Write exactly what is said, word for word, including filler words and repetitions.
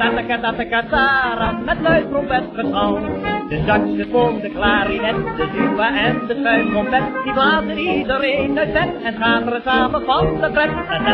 tatakatatakatara, met luid trompetgeschal. De saxofoon, de klarinet, de tuba en de schuiftrompet, die blazen iedereen uit bed en gaan er samen van de pret.